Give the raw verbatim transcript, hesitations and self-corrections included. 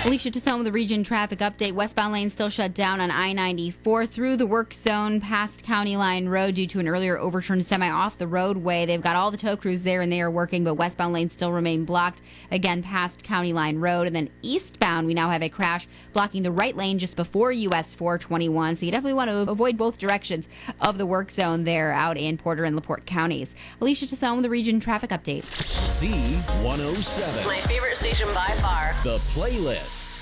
Alicia Tassone with the region traffic update. Westbound lane still shut down on I ninety-four through the work zone past County Line Road due to an earlier overturned semi off the roadway. They've got all the tow crews there and they are working, but westbound lanes still remain blocked again past County Line Road. And then eastbound, we now have a crash blocking the right lane just before U S four twenty-one. So you definitely want to avoid both directions of the work zone there out in Porter and LaPorte counties. Alicia Tassone with the region traffic update. Z one oh seven. My favorite station by far. The Playlist.